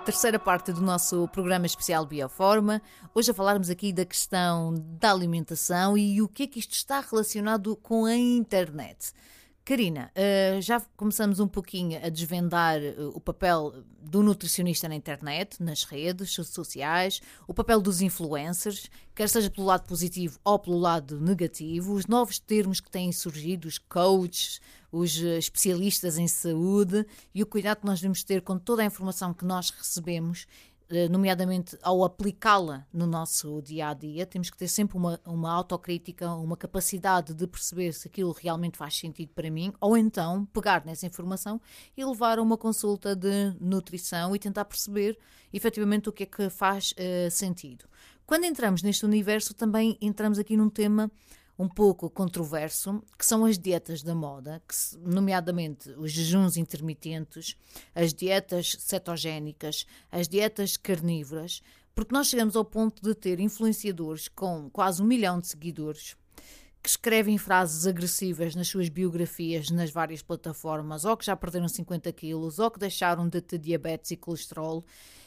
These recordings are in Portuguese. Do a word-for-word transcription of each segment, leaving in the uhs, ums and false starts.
Terceira parte do nosso programa especial Bioforma. Hoje a falarmos aqui da questão da alimentação e o que é que isto está relacionado com a internet. Karina, já começamos um pouquinho a desvendar o papel do nutricionista na internet, nas redes sociais, o papel dos influencers, quer seja pelo lado positivo ou pelo lado negativo, os novos termos que têm surgido, os coaches, os especialistas em saúde e o cuidado que nós devemos ter com toda a informação que nós recebemos, nomeadamente ao aplicá-la no nosso dia-a-dia. Temos que ter sempre uma, uma autocrítica, uma capacidade de perceber se aquilo realmente faz sentido para mim, ou então pegar nessa informação e levar a uma consulta de nutrição e tentar perceber efetivamente o que é que faz uh, sentido. Quando entramos neste universo, também entramos aqui num tema um pouco controverso, que são as dietas da moda, que, nomeadamente os jejuns intermitentes, as dietas cetogénicas, as dietas carnívoras, porque nós chegamos ao ponto de ter influenciadores com quase um milhão de seguidores que escrevem frases agressivas nas suas biografias nas várias plataformas, ou que já perderam cinquenta quilos, ou que deixaram de ter diabetes e colesterol.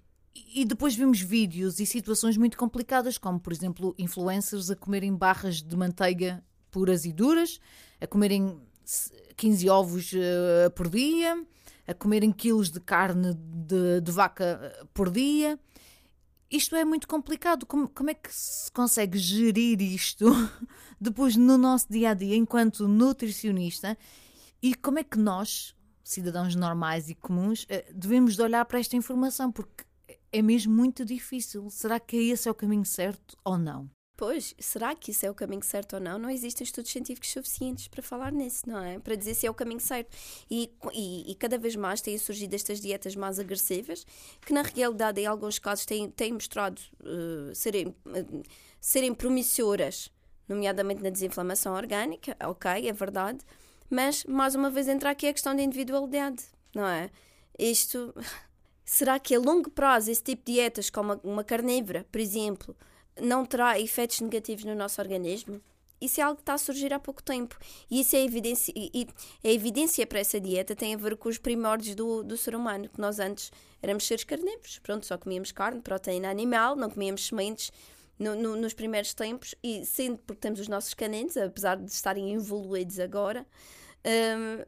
E depois vimos vídeos e situações muito complicadas, como, por exemplo, influencers a comerem barras de manteiga puras e duras, a comerem quinze ovos uh, por dia, a comerem quilos de carne de, de vaca por dia. Isto é muito complicado. Como, como é que se consegue gerir isto depois no nosso dia-a-dia enquanto nutricionista? E como é que nós, cidadãos normais e comuns, uh, devemos de olhar para esta informação? Porque é mesmo muito difícil. Será que esse é o caminho certo ou não? Pois, será que isso é o caminho certo ou não? Não existem estudos científicos suficientes para falar nisso, não é? Para dizer se é o caminho certo. E, e, e cada vez mais têm surgido estas dietas mais agressivas, que na realidade, em alguns casos, têm, têm mostrado uh, serem, uh, serem promissoras, nomeadamente na desinflamação orgânica, ok, é verdade, mas, mais uma vez, entra aqui a questão da individualidade, não é? Isto... Será que a longo prazo esse tipo de dietas, como uma, uma carnívora, por exemplo, não terá efeitos negativos no nosso organismo? Isso é algo que está a surgir há pouco tempo. E isso é evidência, e, e a evidência para essa dieta tem a ver com os primórdios do, do ser humano, que nós antes éramos seres carnívoros. Pronto, só comíamos carne, proteína animal, não comíamos sementes no, no, nos primeiros tempos, e sendo porque temos os nossos caninos, apesar de estarem evoluídos agora, um,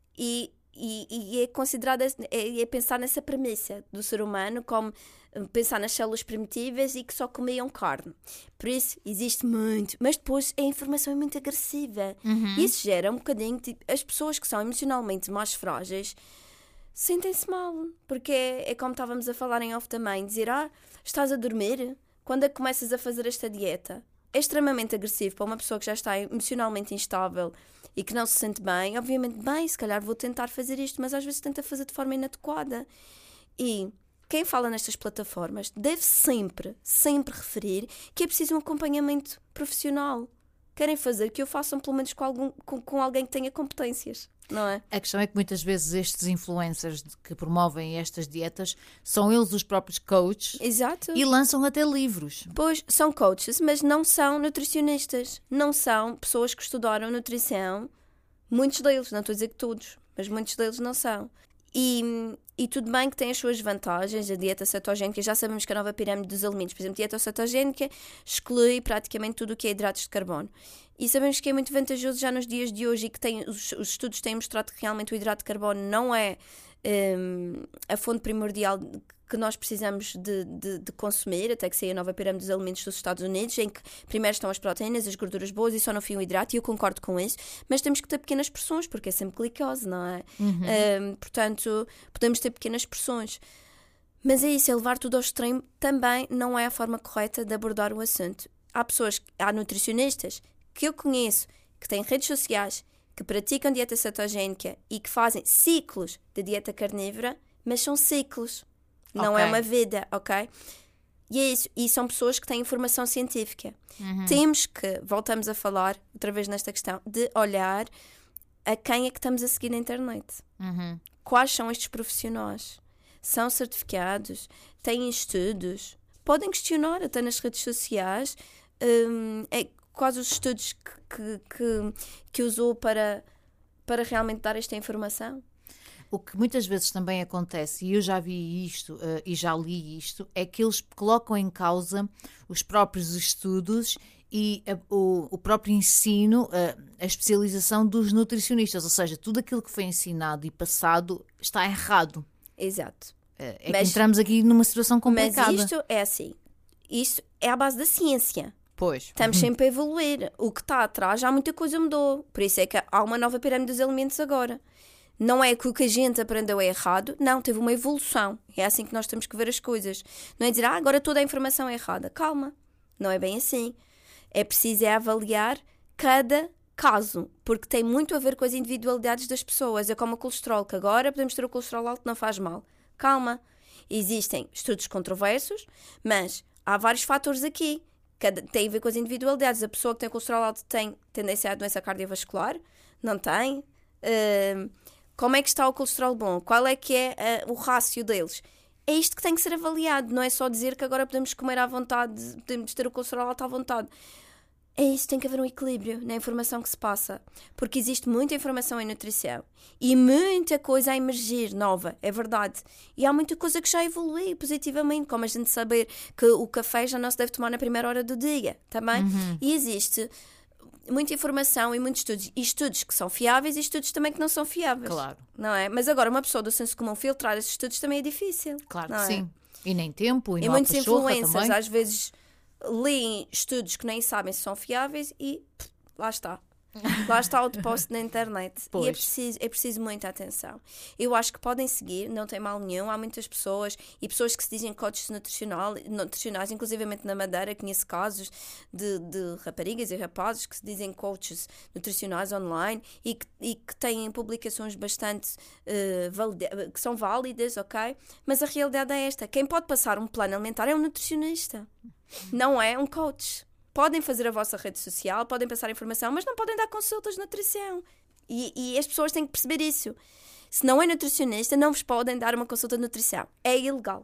e E, e é considerada, é, é pensar nessa premissa do ser humano, como pensar nas células primitivas e que só comiam carne. Por isso existe muito, mas depois a informação é muito agressiva. Uhum. Isso gera um bocadinho, tipo, as pessoas que são emocionalmente mais frágeis sentem-se mal, porque é, é como estávamos a falar em off também, dizer, ah, estás a dormir? Quando é que começas a fazer esta dieta? É extremamente agressivo para uma pessoa que já está emocionalmente instável e que não se sente bem. Obviamente, bem, se calhar vou tentar fazer isto, mas às vezes tenta fazer de forma inadequada. E quem fala nestas plataformas deve sempre, sempre referir que é preciso um acompanhamento profissional. Querem fazer que o façam pelo menos com, algum, com, com alguém que tenha competências, não é? A questão é que muitas vezes estes influencers que promovem estas dietas são eles os próprios coaches. Exato. E lançam até livros. Pois, são coaches, mas não são nutricionistas. Não são pessoas que estudaram nutrição. Muitos deles, não estou a dizer que todos, mas muitos deles não são. E, e tudo bem que tem as suas vantagens. A dieta cetogénica, já sabemos que a nova pirâmide dos alimentos, por exemplo, a dieta cetogénica exclui praticamente tudo o que é hidratos de carbono. E sabemos que é muito vantajoso já nos dias de hoje, e que tem, os, os estudos têm mostrado que realmente o hidrato de carbono não é um, a fonte primordial que nós precisamos de, de, de consumir, até que saia a nova pirâmide dos alimentos dos Estados Unidos, em que primeiro estão as proteínas, as gorduras boas e só no fim o hidrato, e eu concordo com isso, mas temos que ter pequenas porções, porque é sempre glicose, não é? Uhum. Um, portanto, podemos ter pequenas porções. Mas é isso, é levar tudo ao extremo também não é a forma correta de abordar o assunto. Há pessoas, há nutricionistas que eu conheço, que têm redes sociais, que praticam dieta cetogénica e que fazem ciclos de dieta carnívora, mas são ciclos. Não Okay. é uma vida, ok? E é isso. E são pessoas que têm informação científica. Uhum. Temos que, voltamos a falar, outra vez nesta questão, de olhar a quem é que estamos a seguir na internet. Uhum. Quais são estes profissionais? São certificados? Têm estudos? Podem questionar até nas redes sociais hum, é, quais os estudos que, que, que, que usou para, para realmente dar esta informação. O que muitas vezes também acontece, e eu já vi isto uh, e já li isto, é que eles colocam em causa os próprios estudos e a, o, o próprio ensino, uh, a especialização dos nutricionistas, ou seja, tudo aquilo que foi ensinado e passado está errado. Exato. Uh, é mas, que entramos aqui numa situação complicada. Mas isto é assim, isto é a base da ciência. Pois. Estamos uhum. sempre a evoluir. O que está atrás, já muita coisa mudou. Por isso é que há uma nova pirâmide dos alimentos agora. Não é que o que a gente aprendeu é errado. Não, teve uma evolução. É assim que nós temos que ver as coisas. Não é dizer, ah, agora toda a informação é errada. Calma. Não é bem assim. É preciso é avaliar cada caso. Porque tem muito a ver com as individualidades das pessoas. É como o colesterol, que agora podemos ter o colesterol alto, não faz mal. Calma. Existem estudos controversos, mas há vários fatores aqui. Cada, tem a ver com as individualidades. A pessoa que tem colesterol alto tem tendência à doença cardiovascular? Não tem? Uh, como é que está o colesterol bom? Qual é que é uh, o rácio deles? É isto que tem que ser avaliado. Não é só dizer que agora podemos comer à vontade, podemos ter o colesterol alto à vontade. É isso, tem que haver um equilíbrio na informação que se passa. Porque existe muita informação em nutrição. E muita coisa a emergir nova, é verdade. E há muita coisa que já evolui positivamente, como a gente saber que o café já não se deve tomar na primeira hora do dia, também. Uhum. E existe muita informação e muitos estudos. E estudos que são fiáveis e estudos também que não são fiáveis. Claro. Não é? Mas agora uma pessoa do senso comum filtrar esses estudos também é difícil. Claro que é? sim. E nem tempo, e, e não muitos há pachorra influencers, também. às vezes leem estudos que nem sabem se são fiáveis e pff, lá está. Lá está o depósito na internet. Pois. E é preciso, é preciso muita atenção. Eu acho que podem seguir, não tem mal nenhum. Há muitas pessoas e pessoas que se dizem coaches nutricional, nutricionais, inclusivamente na Madeira, conheço casos de, de raparigas e rapazes que se dizem coaches nutricionais online e que, e que têm publicações bastante uh, valida- que são válidas, ok? Mas a realidade é esta: quem pode passar um plano alimentar é um nutricionista, não é um coach. Podem fazer a vossa rede social, podem passar informação, mas não podem dar consultas de nutrição. E, e as pessoas têm que perceber isso. Se não é nutricionista, não vos podem dar uma consulta de nutrição. É ilegal.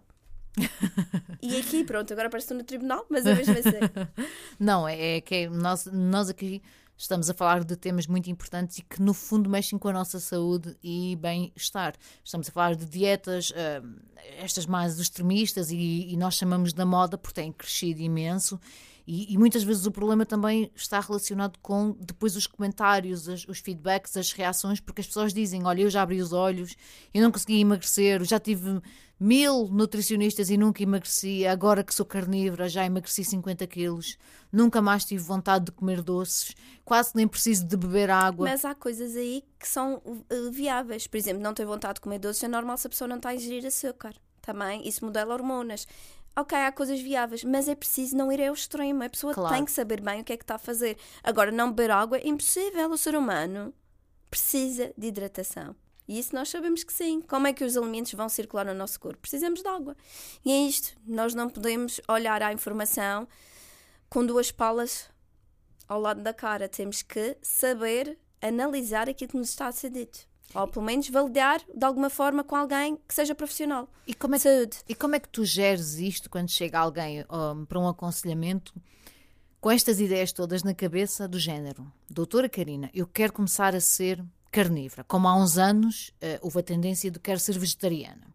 E aqui, pronto, agora parece que estou no tribunal, mas é mesmo assim. Não, é que é, nós, nós aqui estamos a falar de temas muito importantes e que no fundo mexem com a nossa saúde e bem-estar. Estamos a falar de dietas, uh, estas mais extremistas, e, e nós chamamos da moda porque têm crescido imenso. E, e muitas vezes o problema também está relacionado com depois os comentários, as, os feedbacks, as reações, porque as pessoas dizem, olha, eu já abri os olhos, eu não consegui emagrecer, já tive mil nutricionistas e nunca emagreci, agora que sou carnívora já emagreci cinquenta quilos, nunca mais tive vontade de comer doces, quase nem preciso de beber água. Mas há coisas aí que são uh, viáveis. Por exemplo, não ter vontade de comer doces é normal se a pessoa não está a ingerir açúcar. Também, isso modela hormonas. Ok, há coisas viáveis, mas é preciso não ir ao extremo. A pessoa claro. tem que saber bem o que é que está a fazer. Agora, não beber água é impossível. O ser humano precisa de hidratação. E isso nós sabemos que sim. Como é que os alimentos vão circular no nosso corpo? Precisamos de água. E é isto. Nós não podemos olhar à informação com duas palas ao lado da cara. Temos que saber analisar aquilo que nos está a ser dito. Ou pelo menos validar de alguma forma com alguém que seja profissional. E como é que, saúde. E como é que tu geres isto quando chega alguém um, para um aconselhamento com estas ideias todas na cabeça do género? Doutora Karina, eu quero começar a ser carnívora. Como há uns anos uh, houve a tendência de quero ser vegetariana.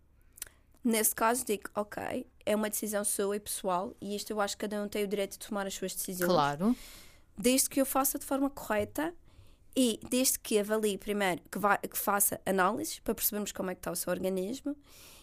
Nesse caso digo, ok, é uma decisão sua e pessoal e isto eu acho que cada um tem o direito de tomar as suas decisões. Claro. Desde que eu faça de forma correta. E desde que avalie primeiro, que, vá, que faça análises para percebermos como é que está o seu organismo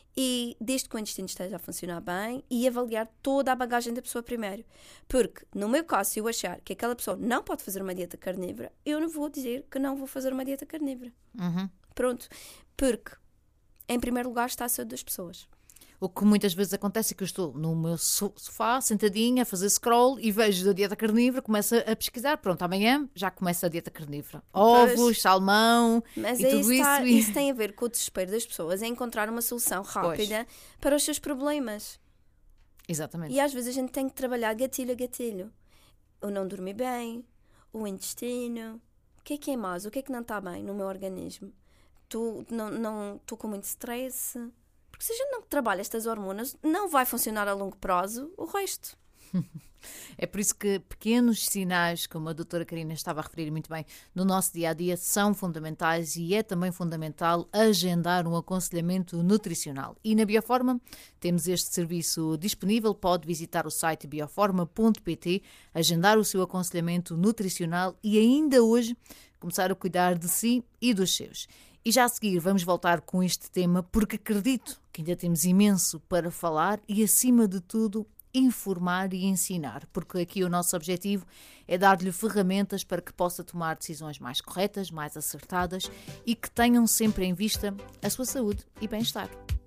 e desde que o intestino esteja a funcionar bem e avaliar toda a bagagem da pessoa primeiro. Porque, no meu caso, se eu achar que aquela pessoa não pode fazer uma dieta carnívora, eu não vou dizer que não vou fazer uma dieta carnívora. Uhum. Pronto. Porque, em primeiro lugar, está a saúde das pessoas. O que muitas vezes acontece é que eu estou no meu sofá, sentadinha, a fazer scroll e vejo a dieta carnívora, começo a pesquisar, pronto, amanhã já começa a dieta carnívora. Ovos, pois, salmão mas e tudo isso. Está, e... Isso tem a ver com o desespero das pessoas em encontrar uma solução rápida pois. Para os seus problemas. Exatamente. E às vezes a gente tem que trabalhar gatilho a gatilho. O não dormir bem, o intestino, o que é que é mais, o que é que não está bem no meu organismo? Estou não, não, com muito stress... Porque se a gente não trabalha estas hormonas, não vai funcionar a longo prazo o resto. É por isso que pequenos sinais, como a doutora Karina estava a referir muito bem, no nosso dia-a-dia são fundamentais e é também fundamental agendar um aconselhamento nutricional. E na Bioforma temos este serviço disponível, pode visitar o site bioforma ponto pt, agendar o seu aconselhamento nutricional e ainda hoje começar a cuidar de si e dos seus. E já a seguir vamos voltar com este tema porque acredito que ainda temos imenso para falar e, acima de tudo, informar e ensinar, porque aqui o nosso objetivo é dar-lhe ferramentas para que possa tomar decisões mais corretas, mais acertadas e que tenham sempre em vista a sua saúde e bem-estar.